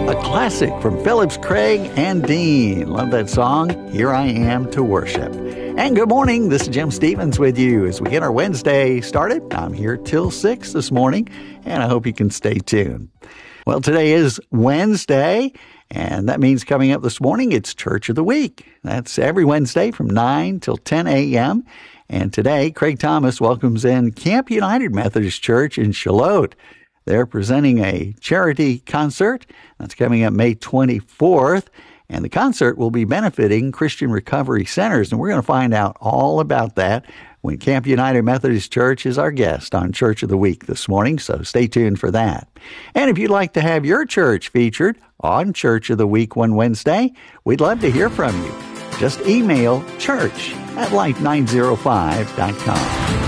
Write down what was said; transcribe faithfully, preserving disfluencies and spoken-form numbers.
A classic from Phillips, Craig, and Dean. Love that song, Here I Am to Worship. And good morning, this is Jim Stevens with you as we get our Wednesday started. I'm here till six this morning, and I hope you can stay tuned. Well, today is Wednesday, and that means coming up this morning, it's Church of the Week. That's every Wednesday from nine till ten a.m., and today, Craig Thomas welcomes in Camp United Methodist Church in Shallotte. They're presenting a charity concert. That's coming up May twenty-fourth. And the concert will be benefiting Christian Recovery Centers. And we're going to find out all about that when Camp United Methodist Church is our guest on Church of the Week this morning. So stay tuned for that. And if you'd like to have your church featured on Church of the Week one Wednesday, we'd love to hear from you. Just email church at life nine oh five dot com.